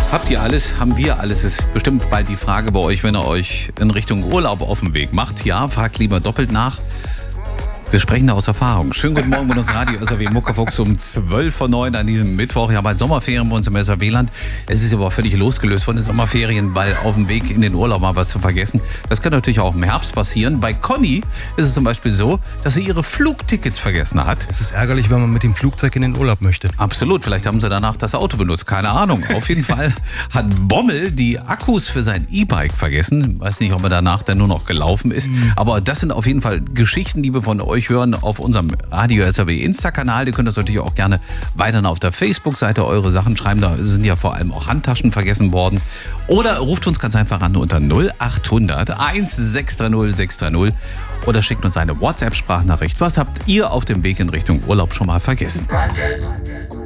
Habt ihr alles? Haben wir alles? Ist bestimmt bald die Frage bei euch, wenn ihr euch in Richtung Urlaub auf den Weg macht. Ja, fragt lieber doppelt nach. Wir sprechen da aus Erfahrung. Schönen guten Morgen mit uns Radio SAW Muckefuchs um 12:09 an diesem Mittwoch. Ja, bald Sommerferien bei uns im SAW-Land. Es ist aber völlig losgelöst von den Sommerferien, weil auf dem Weg in den Urlaub mal was zu vergessen. Das kann natürlich auch im Herbst passieren. Bei Conny ist es zum Beispiel so, dass sie ihre Flugtickets vergessen hat. Es ist ärgerlich, wenn man mit dem Flugzeug in den Urlaub möchte. Absolut, vielleicht haben sie danach das Auto benutzt, keine Ahnung. Auf jeden Fall hat Bommel die Akkus für sein E-Bike vergessen. Weiß nicht, ob er danach dann nur noch gelaufen ist. Aber das sind auf jeden Fall Geschichten, die wir von euch hören auf unserem Radio SAW Insta-Kanal. Ihr könnt das natürlich auch gerne weiter auf der Facebook-Seite eure Sachen schreiben. Da sind ja vor allem auch Handtaschen vergessen worden. Oder ruft uns ganz einfach an unter 0800 1630 630 oder schickt uns eine WhatsApp-Sprachnachricht. Was habt ihr auf dem Weg in Richtung Urlaub schon mal vergessen?